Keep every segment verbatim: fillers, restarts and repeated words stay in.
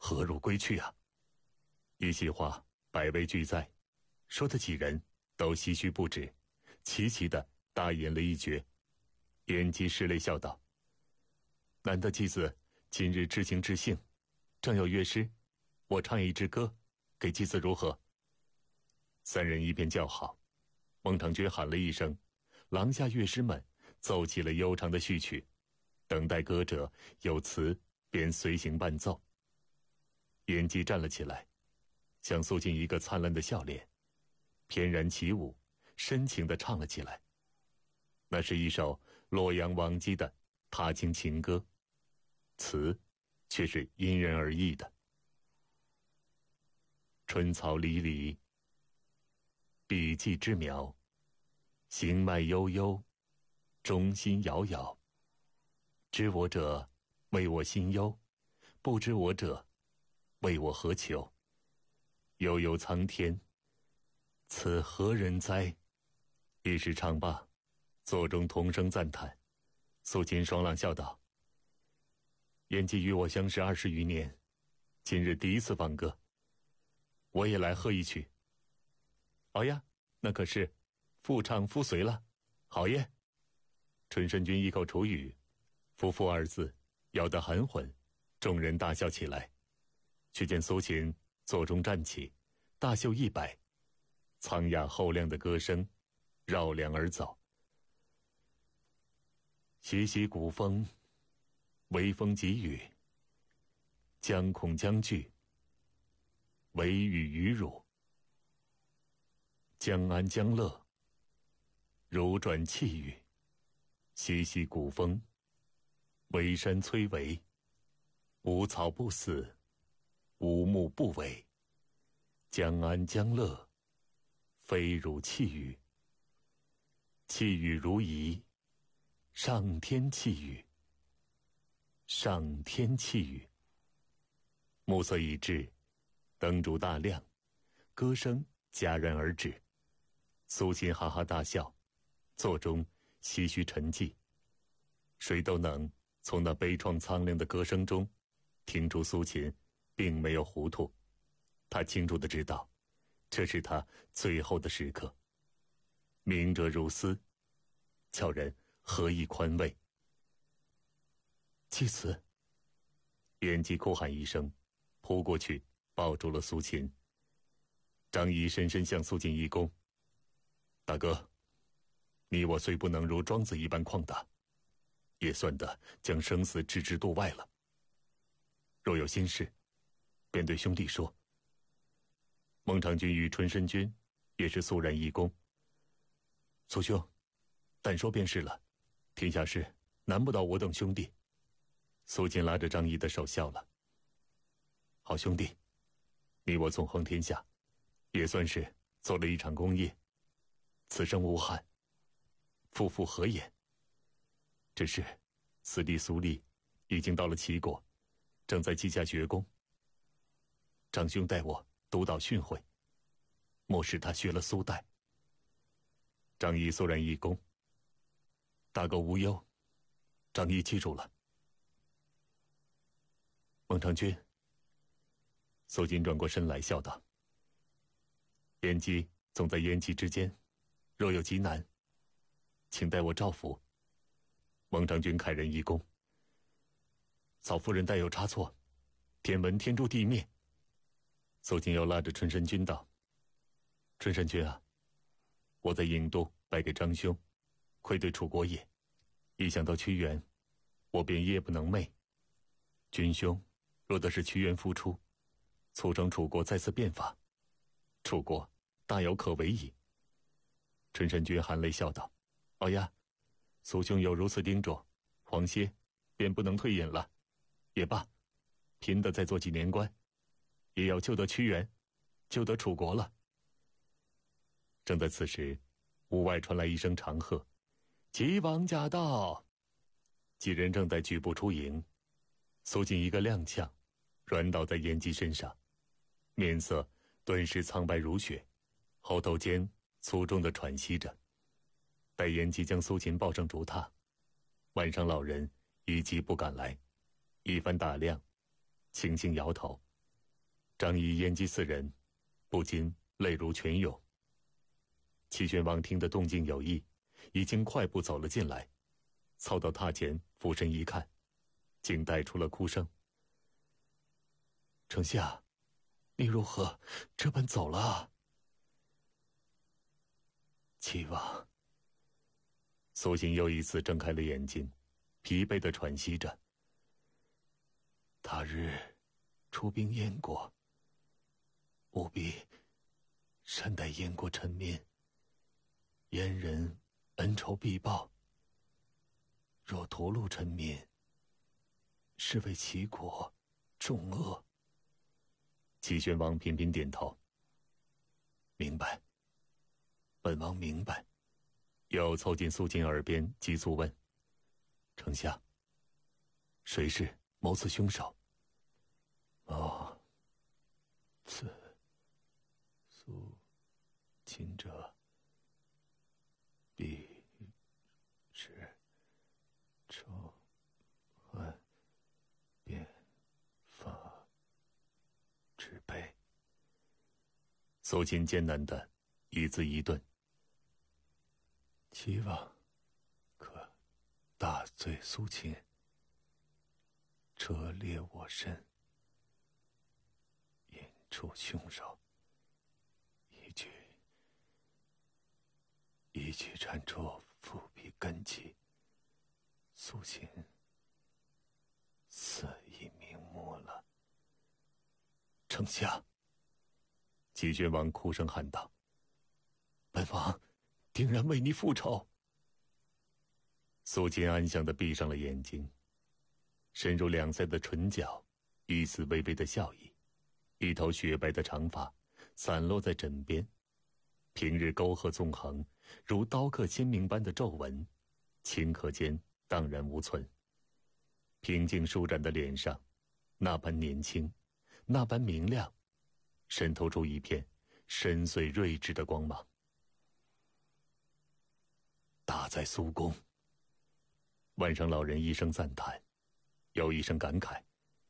何如归去啊？一席话，百位俱在，说的几人都唏嘘不止，齐齐的大饮了一绝。延吉拭泪笑道：“难得继子今日知情知性，正有乐师，我唱一支歌，给继子如何？”三人一边叫好。孟尝君喊了一声，廊下乐师们奏起了悠长的序曲，等待歌者有词便随行伴奏。延吉站了起来，向苏秦一个灿烂的笑脸，翩然起舞，深情地唱了起来。那是一首洛阳王姬的踏青情歌，词却是因人而异的。春草离离，笔迹之苗，行迈悠悠，中心摇摇。知我者，为我心忧；不知我者，为我何求？悠悠苍天，此何人哉？一时唱罢，座中同声赞叹。苏秦爽朗笑道：“延吉与我相识二十余年，今日第一次放歌，我也来喝一曲。”“好呀，那可是妇唱夫随了，好耶！”春申君一口楚语，夫妇二字咬得含混，众人大笑起来。却见苏秦座中站起，大袖一摆，苍雅厚亮的歌声绕梁而走。习习古风，微风急雨，将恐将惧，惟语与汝。将安将乐，如转气语。习习古风，惟山摧围，无草不死，无木不为。将安将乐，非汝气语。气语如仪，上天气语，上天气语。暮色已至，灯烛大亮，歌声戛然而止。苏秦哈哈大笑，座中唏嘘沉寂。谁都能从那悲怆苍凉的歌声中听出苏秦并没有糊涂。他清楚地知道，这是他最后的时刻。明哲如斯，叫人何以宽慰？继子！延吉哭喊一声，扑过去抱住了苏秦。张仪深深向苏秦一躬：“大哥，你我虽不能如庄子一般旷达，也算得将生死置之度外了。若有心事，便对兄弟说。”孟尝君与春申君也是肃然一躬：“苏兄，但说便是了，天下事难不倒我等兄弟。”苏秦拉着张仪的手笑了：“好兄弟，你我纵横天下，也算是做了一场功业。此生无憾，夫妇合也。只是此地苏厉已经到了齐国，正在稷下绝功。长兄待我督导训诲，莫使他学了苏代。”张仪肃然一躬：“大哥无忧，张仪记住了。”孟尝君。苏秦转过身来笑道：“延吉总在燕齐之间，若有急难，请代我照拂。”孟尝君慨然一躬：“嫂夫人待有差错，天文天诛地灭。”苏秦又拉着春申君道：“春申君啊，我在郢都败给张兄，愧对楚国也。一想到屈原，我便夜不能寐。君兄若得是屈原复出，促成楚国再次变法，楚国大有可为矣。”春申君含泪笑道：“哦呀，苏兄有如此叮嘱，黄歇便不能退隐了。也罢，拼得再做几年官，也要救得屈原，救得楚国了。”正在此时，屋外传来一声长喝：“齐王驾到！”几人正在举步出营，苏秦一个踉跄，软倒在延吉身上，面色顿时苍白如雪，喉头间粗重地喘息着。待延吉将苏秦抱上竹榻，晚上老人一急不敢来，一番打量，轻轻摇头， 张仪、燕姬四人不禁泪如泉涌。齐宣王听得动静有异，已经快步走了进来，凑到榻前俯身一看，竟带出了哭声。丞相，你如何这般走了啊？齐王。苏秦又一次睁开了眼睛，疲惫地喘息着。他日出兵燕国，务必善待燕国臣民，燕人恩仇必报。若屠戮臣民，是为齐国重恶。齐宣王频频点头。明白，本王明白。又凑近苏秦耳边急促问：丞相，谁是谋刺凶手？哦，此苏秦者，必是仇恨变法之辈。苏秦艰难的一字一顿。齐王可大罪苏秦，车裂我身，引出凶手，一举一举铲除伏笔根基，苏秦死已瞑目了。丞相，齐宣王哭声喊道：本王定然为你复仇。苏秦安详地闭上了眼睛，深入两腮的唇角一丝微微的笑意，一头雪白的长发散落在枕边，平日沟壑纵横，如刀刻鲜明般的皱纹，顷刻间荡然无存。平静舒展的脸上，那般年轻，那般明亮，渗透出一片深邃睿智的光芒。大在苏公。万生老人一声赞叹，又一声感慨：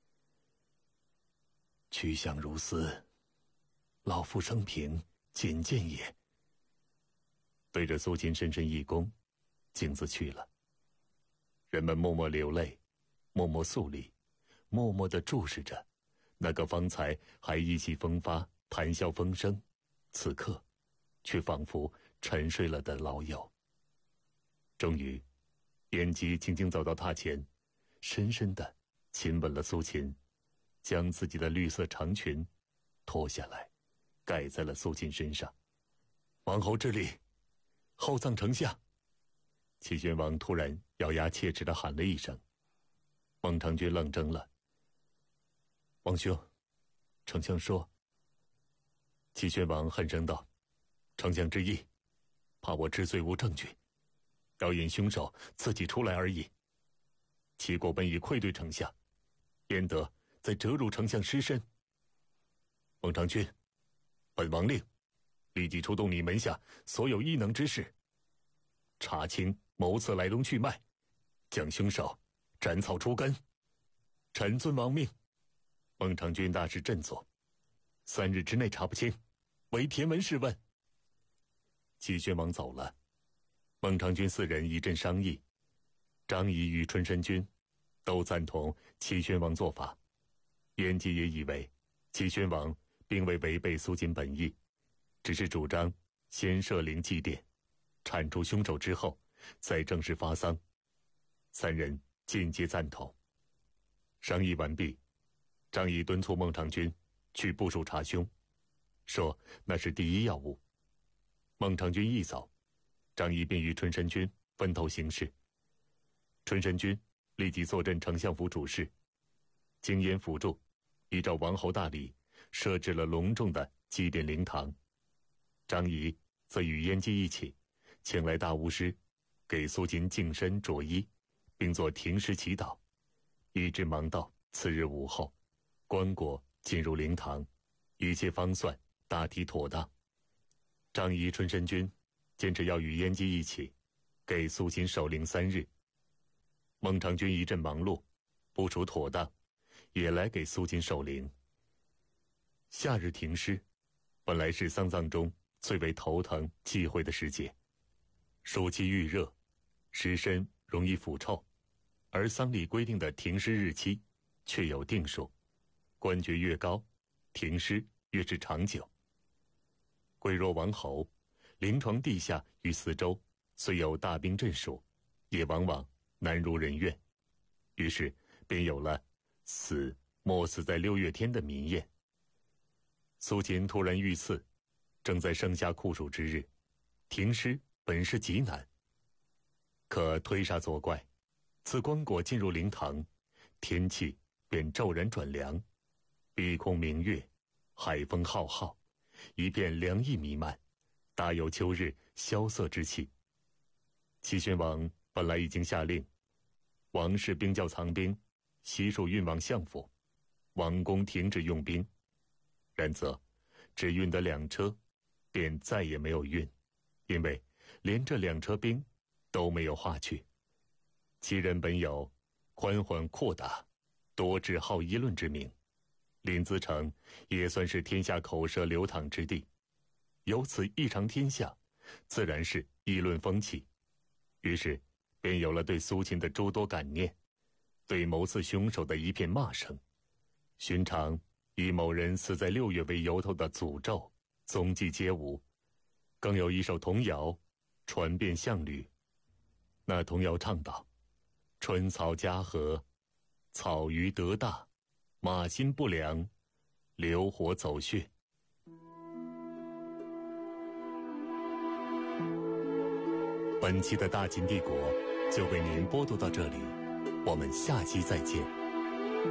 去向如斯，老夫生平仅见也。对着苏秦深深一躬，径自去了。人们默默流泪，默默肃立，默默地注视着那个方才还意气风发、谈笑风生，此刻却仿佛沉睡了的老友。终于，燕姬轻轻走到榻前，深深地亲吻了苏秦，将自己的绿色长裙脱下来，盖在了苏秦身上。王侯之礼，厚葬丞相。齐宣王突然咬牙切齿地喊了一声。孟尝君愣怔了。王兄，丞相说。齐宣王恨声道：丞相之意，怕我知罪无证据，要引凶手自己出来而已。齐国本已愧对丞相，焉得再折辱丞相尸身？孟尝君，本王令立即出动你门下所有异能之士，查清谋刺来龙去脉，将凶手斩草除根。臣遵王命。孟尝君大是振作，三日之内查不清，唯田文试问。齐宣王走了，孟尝君四人一阵商议，张仪与春申君都赞同齐宣王做法，燕姬也以为齐宣王并未违背苏秦本意，只是主张先设灵祭奠，铲除凶手之后再正式发丧。三人尽皆赞同。商议完毕，张仪敦促孟尝君去部署查凶，说那是第一要务。孟尝君一走，张仪便与春申君分头行事。春申君立即坐镇丞相府主事，经燕辅助，依照王侯大礼设置了隆重的祭奠灵堂。张仪则与燕姬一起请来大巫师，给苏秦净身着衣，并作停尸祈祷，一直忙到次日午后，棺椁进入灵堂，一切方算大体妥当。张仪、春申君坚持要与燕姬一起给苏秦守灵三日。孟尝君一阵忙碌，部署妥当，也来给苏秦守灵。 夏日停尸，本来是丧葬中最为头疼忌讳的时节。暑气愈热，尸身容易腐臭，而丧礼规定的停尸日期却有定数，官爵越高，停尸越是长久。贵若王侯，临床地下与四周虽有大兵镇守，也往往难如人愿，于是便有了死莫死在六月天的民谚。苏秦突然遇刺，正在盛夏酷暑之日，停尸本是极难。可推煞作怪，自棺椁进入灵堂，天气便骤然转凉，碧空明月，海风浩浩，一片凉意弥漫，大有秋日萧瑟之气。齐宣王本来已经下令，王室兵教藏兵悉数运往相府，王宫停止用兵。然则只运得两车，便再也没有运，因为连这两车兵都没有划去。其人本有宽缓阔大，多智好议论之名，临淄城也算是天下口舌流淌之地，由此一尝天下，自然是议论风起。于是便有了对苏秦的诸多感念，对谋刺凶手的一片骂声。寻常以某人死在六月为由头的诅咒踪迹皆无，更有一首童谣传遍项羽。那童谣唱道：春草嘉禾，草鱼得大，马心不良，流火走穴。本期的大秦帝国就为您播读到这里，我们下期再见。